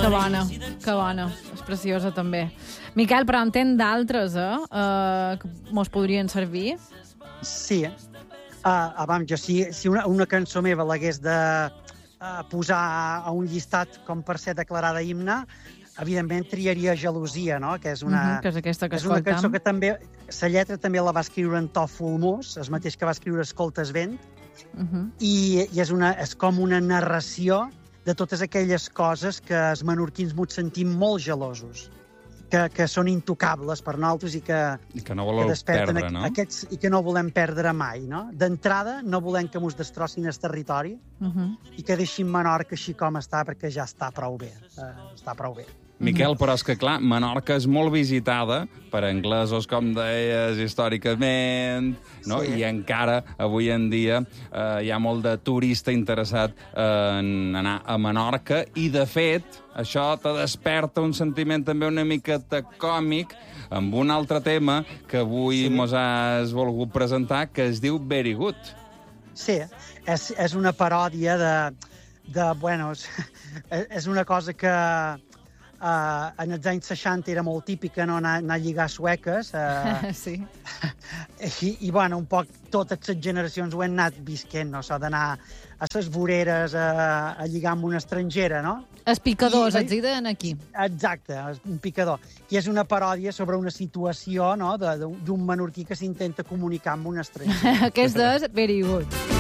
Que bona, que bona. És preciosa, també. Miquel, però en tens d'altres, que mos podrien servir? Sí, jo, si una cançó meva l'hagués de posar a un llistat com per ser declarada himne, evidentment triaria Gelosia, no? Que és una, que és aquesta que és una escoltam. cançó que també, la lletra també la va escriure en to fulmós, el mateix que va escriure Escoltes vent, i és com una narració de totes aquelles coses que els menorquins mos sentim molt gelosos, que són intocables per nosaltres i que no voleu perdre, no? I que no volem perdre mai, no? D'entrada, no volem que mos destrossin el territori i que deixin Menorca així com està, perquè ja està prou bé. Està prou bé. Miquel, però és que, clar, Menorca és molt visitada per anglesos, com deies, històricament, no? Sí. I encara, avui en dia, hi ha molt de turista interessat en anar a Menorca, i, de fet, això te desperta un sentiment també una miqueta còmic amb un altre tema que avui mos has volgut presentar, que es diu Very Good. Sí, és una paròdia bueno, és una cosa que en els anys 60 era molt típica, no? Anar a lligar sueques. Sí. I, bueno, un poc totes les generacions ho han anat visquent, no? Això d'anar a les voreres a lligar amb una estrangera, no? Els picadors, els deien aquí. Exacte, un picador. I és una paròdia sobre una situació, no?, d'un menorquí que s'intenta comunicar amb un estranger. Aquesta és Very Good.